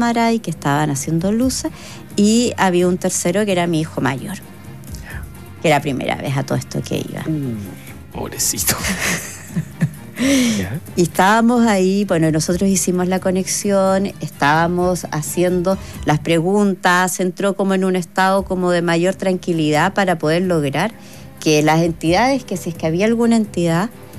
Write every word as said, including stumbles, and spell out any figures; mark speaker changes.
Speaker 1: cámara y que estaban haciendo luces, y había un tercero que era mi hijo mayor, que era la primera vez a todo esto que iba.
Speaker 2: Uh, pobrecito.
Speaker 1: ¿Ya? Y estábamos ahí, bueno, nosotros hicimos la conexión, estábamos haciendo las preguntas, entró como en un estado como de mayor tranquilidad para poder lograr que las entidades, que si es que había alguna entidad